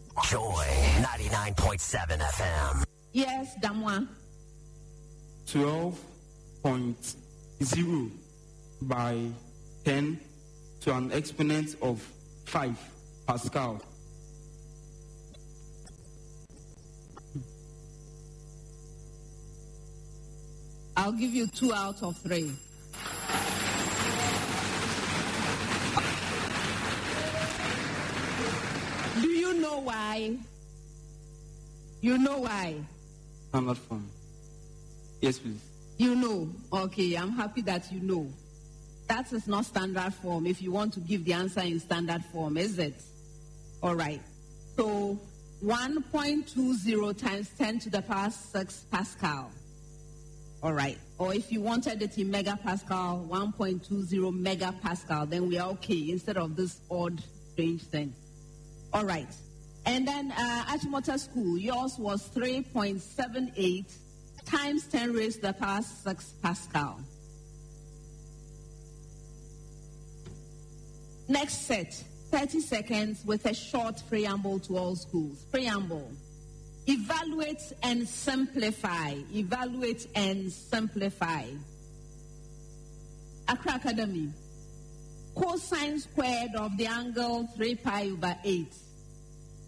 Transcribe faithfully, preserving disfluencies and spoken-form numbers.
Joy ninety-nine point seven F M. Yes, Damwa. twelve point zero by ten to an exponent of five Pascal. I'll give you two out of three. Do you know why? You know why? Standard form. Yes, please. You know. Okay, I'm happy that you know. That is not standard form if you want to give the answer in standard form, is it? All right. So one point two zero times ten to the power six Pascal. All right. Or if you wanted it in megapascal, one point two zero megapascal, then we are okay instead of this odd, strange thing. All right. And then uh, Achimota School, yours was three point seven eight times ten raised to the power six Pascal. Next set, thirty seconds with a short preamble to all schools. Preamble. Evaluate and simplify. Evaluate and simplify. Accra Academy. Cosine squared of the angle three pi over eight